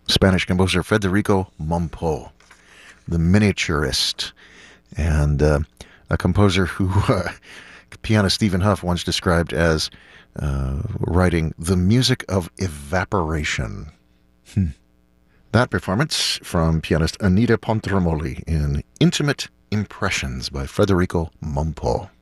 Spanish composer Federico Mompo, the miniaturist, and a composer who pianist Stephen Huff once described as writing the music of evaporation. That performance from pianist Anita Pontremoli in Intimate Impressions by Federico Mompo.